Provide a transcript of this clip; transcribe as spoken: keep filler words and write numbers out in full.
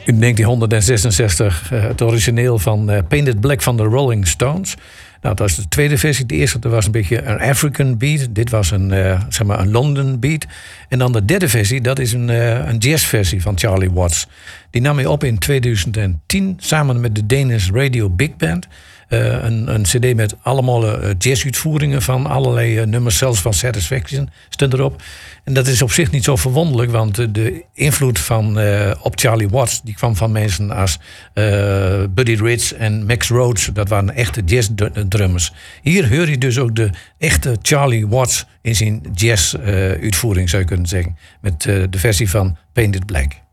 In negentien zesenzestig uh, het origineel van uh, Painted Black van de Rolling Stones. Nou, dat is de tweede versie. De eerste was een beetje een African beat. Dit was een, uh, zeg maar een London beat. En dan de derde versie, dat is een, uh, een jazzversie van Charlie Watts. Die nam hij op in tweeduizend tien samen met de Danish Radio Big Band. Uh, een, een cd met allemaal uh, jazzuitvoeringen van allerlei uh, nummers, zelfs van Satisfaction stond erop. En dat is op zich niet zo verwonderlijk, want uh, de invloed van, uh, op Charlie Watts die kwam van mensen als uh, Buddy Rich en Max Rhodes. Dat waren echte jazzdrummers. Hier hoor je dus ook de echte Charlie Watts in zijn jazz-uitvoering, zou je kunnen zeggen. Met uh, de versie van Painted Black.